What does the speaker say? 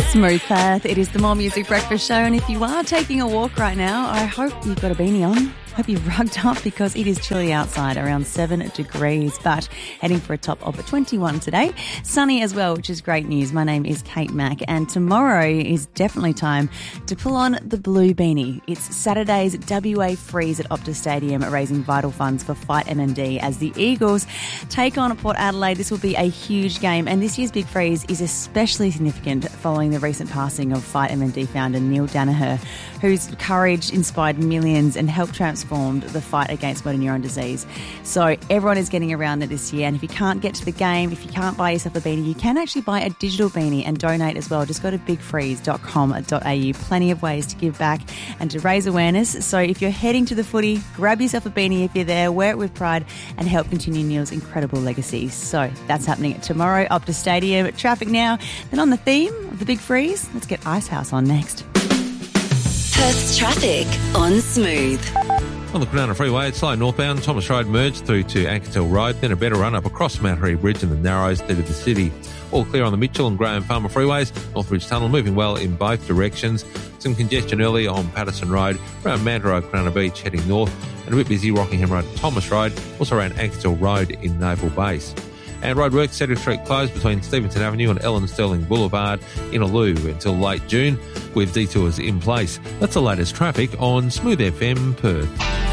Smooth Path. It is the More Music Breakfast Show, and if you are taking a walk right now, I hope you've got a beanie on. Hope you've rugged up because it is chilly outside, around 7 degrees, but heading for a top of 21 today. Sunny as well, which is great news. My name is Kate Mack, and tomorrow is definitely time to pull on the blue beanie. It's Saturday's WA Freeze at Optus Stadium, raising vital funds for Fight MND as the Eagles take on Port Adelaide. This will be a huge game, and this year's Big Freeze is especially significant following the recent passing of Fight MND founder Neil Danaher, whose courage inspired millions and helped transform the fight against motor neuron disease. So everyone is getting around it this year, and if you can't get to the game, if you can't buy yourself a beanie, you can actually buy a digital beanie and donate as well. Just go to bigfreeze.com.au. Plenty of ways to give back and to raise awareness. So if you're heading to the footy, grab yourself a beanie if you're there, wear it with pride and help continue Neil's incredible legacy. So that's happening tomorrow, Optus Stadium. Traffic now. Then on the theme of the Big Freeze, let's get Icehouse on next. Perth's traffic on Smooth. On the Cronulla Freeway, it's slow northbound. Thomas Road merged through to Ankersell Road, then a better run up across Mount Harry Bridge and the Narrows through to the city. All clear on the Mitchell and Graham Farmer freeways. Northbridge Tunnel moving well in both directions. Some congestion early on Patterson Road, around Manta Road, Cronulla Beach heading north, and a bit busy Rockingham Road, Thomas Road, also around Ankersell Road in Naval Base. And roadworks, Cedric Street closed between Stevenson Avenue and Ellen Sterling Boulevard in Aloo until late June, with detours in place. That's the latest traffic on Smooth FM Perth.